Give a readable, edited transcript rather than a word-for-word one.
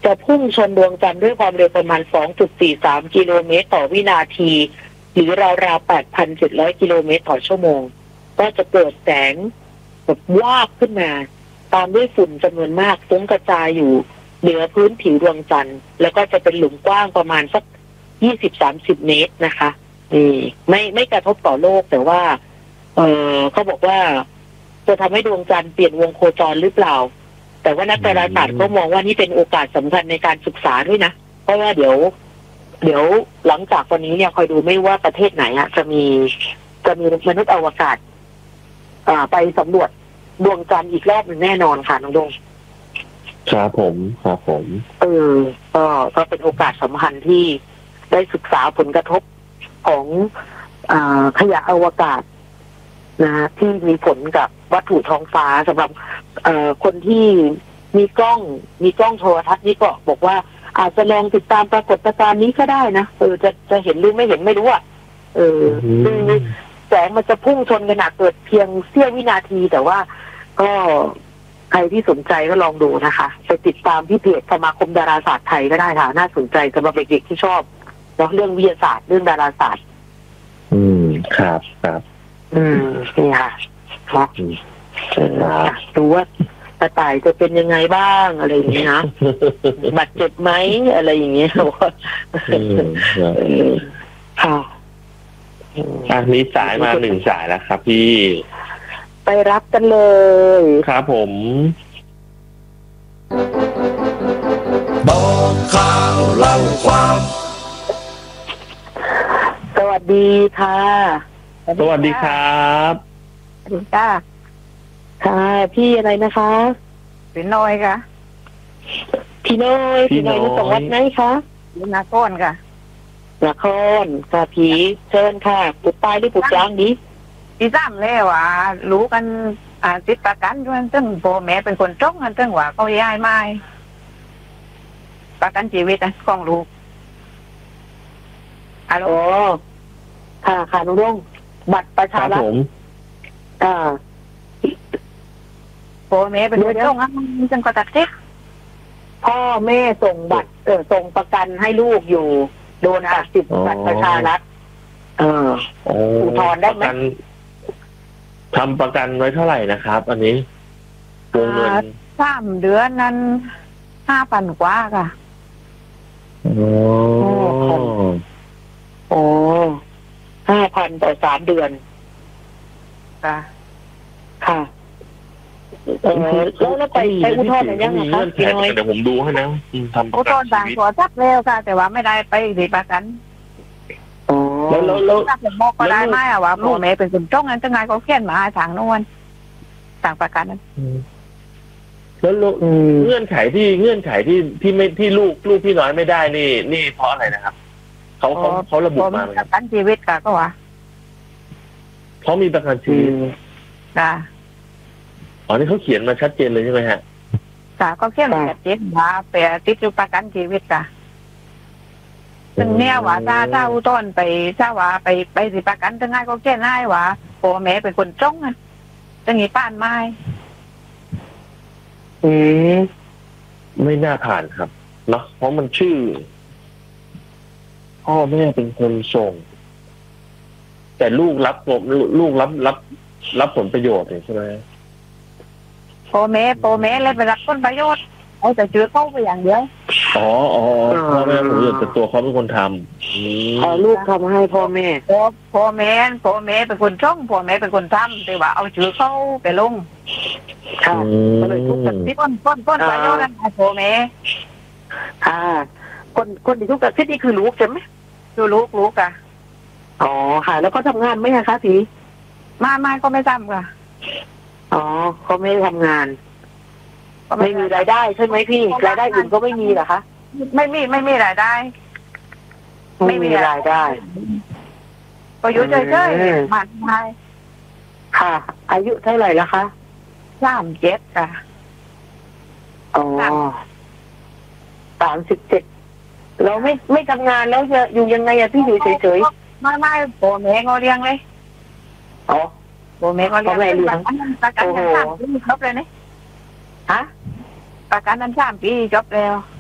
จะพุ่งชนดวงจันทร์ด้วยความเร็วประมาณ 2.43 กิโลเมตรต่อวินาทีหรือราวๆ 8,700 กิโลเมตรต่อชั่วโมงก็จะเกิดแสงแบบวาบขึ้นมาตามด้วยฝุ่นจำนวนมากฟุ้งกระจายอยู่เหนือพื้นผิวดวงจันทร์แล้วก็จะเป็นหลุมกว้างประมาณสัก 20-30 เมตรนะคะนี่ไม่กระทบต่อโลกแต่ว่าเขาบอกว่าจะทำให้ดวงจันทร์เปลี่ยนวงโคจรหรือเปล่าแต่ว่านักดาราศาสตร์ก็มองว่านี่เป็นโอกาสสำคัญในการศึกษาด้วยนะเพราะว่าเดี๋ยวหลังจากวันนี้เนี่ยคอยดูไม่ว่าประเทศไหนจะมีมนุษย์อวกาศไปสำรวจดวงจันทร์อีกรอบหนึ่งแน่นอนค่ะน้องดงครับผมก็เป็นโอกาสสำคัญที่ได้ศึกษาผลกระทบของขยะอวกาศนะที่มีผลกับวัตถุท้องฟ้าสำหรับคนที่มีกล้องโทรทัศน์นี่ก็บอกว่าอาจจะลองติดตามปรากฏการณ์นี้ก็ได้นะจะเห็นหรือไม่เห็นไม่รู้แสงมันจะพุ่งชนขนาดเกิดเพียงเสี้ยววินาทีแต่ว่าก็ใครที่สนใจก็ลองดูนะคะไปติดตามที่เพจสมาคมดาราศาสตร์ไทยก็ได้ค่ะน่าสนใจสำหรับเด็กๆที่ชอบเรื่องวิทยาศาสตร์เรื่องดาราศาสตร์ครับนี่ค่ะดูว่าตาต่ายจะเป็นยังไงบ้างอะไรอย่างเงี้ยนะบาดเจ็บไหมอะไรอย่างเงี้ยค่ะมีสายมา1 สายแล้วครับพี่ไปรับกันเลยครับผมบอกข่าวเล่าความสวัสดีค่ะสวัสดีครับสวัสดีค่ะค่ะพี่อะไรนะคะพี่น้อยค่ะพี่น้อยมาจากวัดไหนคะนาครค่ะนครค่ะผีเชิญค่ะปุดตายหรือปุดกลางดีพี่ซ้ำแล้วว่ารู้กันติดประกันด้วยซึ่งพ่อแม่เป็นคนจ้องกันซึ่งว่าเขาย้ายไม่ประกันชีวิตของลูกฮัลโหลค่ะน้องรุ่งบัตรประชารัฐพ่อแม่เป็นคนจ้องจึงก็ตัดสิทธิ์พ่อแม่ส่งบัตรส่งประกันให้ลูกอยู่โดนตัดสิทธิ์บัตรประชารัฐอุทธรณ์ได้ไหมทำประกันไว้เท่าไหร่นะครับอันนี้วงเงิน 3 เดือนนั้น 5,000 กว่าค่ะ 5,000ต่อ3 เดือนค่ะแล้วไปอุทธรณ์ยังไงคะพี่น้อยเดี๋ยวผมดูให้นะทำอุทธรณ์ต่างตัวจับแล้วค่ะแต่ว่าไม่ได้ไปสิประกันแล้วผมบอกก็ได้ไหมว่าพ่อแม่เป็นคนจ้องนั้นจะไงเขาเขียนมาทางโน้นต่างประกันนั้นแล้วเงื่อนไขที่ไม่ที่ลูกพี่น้อยไม่ได้นี่เพราะอะไรนะครับเขาระบุมาไหมประกันชีวิตค่ะก็ว่าเขามีประกันชีวิตนี่เขาเขียนมาชัดเจนเลยใช่ไหมฮะก็เขียนมาชัดเจนว่าเป็นติดอยู่ประกันชีวิตค่ะซึ่งเนี่ยว่าถ้าอุทธรณ์ไปถ้าว่าไปสิประกันจะง่ายก็แก้ง่ายว่าพ่อแม่เป็นคนจ้องจะงี้ป้านไม้ไม่น่าผ่านครับเนาะเพราะมันชื่อพ่อแม่เป็นคนส่งแต่ลูกรับผลประโยชน์ใช่ไหมพ่อแม่เลยไปรับผลประโยชน์เอาแต่ชื่อเข้าไปอย่างเดียวพ่อแม่ผมอยากจะตัวเขาเป็นคนทำลูกทำให้พ่อแม่เป็นคนจ้องพ่อแม่เป็นคนทำแต่ว่าเอาชื่อเข้าไปลงค่ะก็เลยทุกตัดสิทธิ์ต้นประโยชน์นั้นพ่อแม่คนที่ทุกตัดสิทธิ์นี่คือลูกใช่ไหมคือลูกค่ะค่ะแล้วก็ทำงานไหมคะพี่ไม่ก็ไม่ทำค่ะเขาไม่ทำงานไม่มีรายได้ใช่ไหมพี่รายได้อื่นก็ไม่มีเหรอคะไม่มีรายได้ไม่มีรายได้ก็อยู่เฉยๆมันไม่ค่ะอายุเท่าไหร่แล้วคะ 37ค่ะ 37เราไม่ทำงานแล้วจะอยู่ยังไงพี่อยู่เฉยๆไม่พ่อแม่งอเลี้ยงเลยพ่อแม่ก็เลี้ยงประกันนั้น3 ปีจบเลยนี่ประกันนั้น3 ปีจบแล้ว